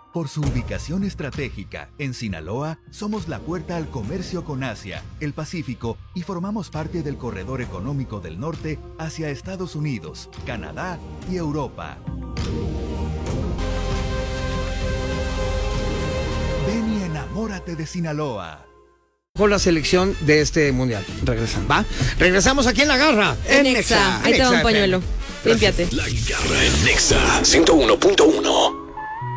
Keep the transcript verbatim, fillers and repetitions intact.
Por su ubicación estratégica, en Sinaloa, somos la puerta al comercio con Asia, el Pacífico y formamos parte del corredor económico del norte hacia Estados Unidos, Canadá y Europa. Ven y enamórate de Sinaloa. Con la selección de este mundial. Regresan, ¿va? Regresamos aquí en La Garra. En Nexa. Ahí te va un pañuelo. Límpiate. La Garra en Nexa ciento uno punto uno.